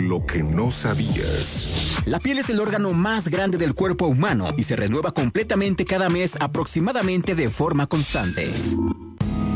lo que no sabías. La piel es el órgano más grande del cuerpo humano y se renueva completamente cada mes aproximadamente de forma constante.